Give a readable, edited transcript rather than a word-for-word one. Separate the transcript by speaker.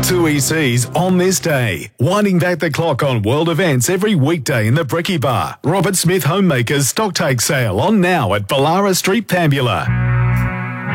Speaker 1: 2ECs on this day. Winding back the clock on world events every weekday in the Bricky Bar. Robert Smith Homemakers Stocktake Sale on now at Ballara Street, Pambula.